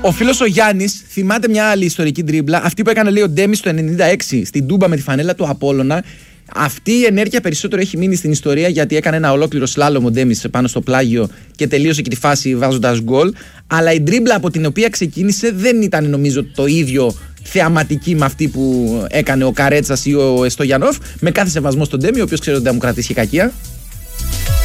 Ο φίλος ο Γιάννης θυμάται μια άλλη ιστορική ντρίμπλα. Αυτή που έκανε, λέει, ο Ντέμις το 96 στην Τούμπα με τη φανέλα του Απόλλωνα. Αυτή η ενέργεια περισσότερο έχει μείνει στην ιστορία γιατί έκανε ένα ολόκληρο σλάλομ ο Ντέμις πάνω στο πλάγιο και τελείωσε και τη φάση βάζοντας γκολ. Αλλά η ντρίμπλα από την οποία ξεκίνησε δεν ήταν, νομίζω, το ίδιο θεαματική με αυτή που έκανε ο Καρέτσας ή ο Στογιανόφ. Με κάθε σεβασμό στον Ντέμι, ο οποίος ξέρω ότι θα μου κρατήσει και κακία.